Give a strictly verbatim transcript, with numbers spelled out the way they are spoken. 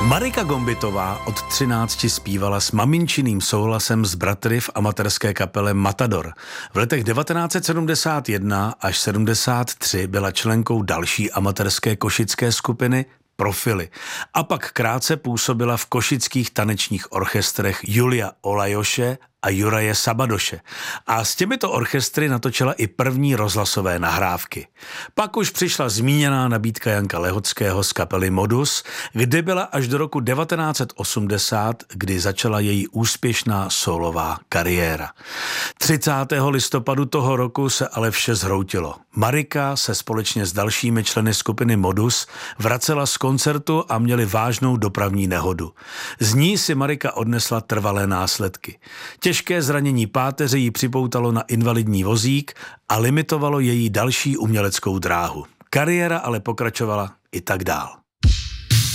Marika Gombitová od třinácti zpívala s maminčiným souhlasem s bratry v amatérské kapele Matador. V letech devatenáct set sedmdesát jedna až sedmdesát tři byla členkou další amatérské košické skupiny Profily. A pak krátce působila v košických tanečních orchestrech Julia Olajoše a Juraje Sabadoše. A s těmito orchestry natočila i první rozhlasové nahrávky. Pak už přišla zmíněná nabídka Janka Lehockého z kapely Modus, kde byla až do roku devatenáct set osmdesát, kdy začala její úspěšná solová kariéra. třicátého listopadu toho roku se ale vše zhroutilo. Marika se společně s dalšími členy skupiny Modus vracela z koncertu a měli vážnou dopravní nehodu. Z ní si Marika odnesla trvalé následky. Těžké zranění páteře jí připoutalo na invalidní vozík a limitovalo její další uměleckou dráhu. Kariéra ale pokračovala i tak dál.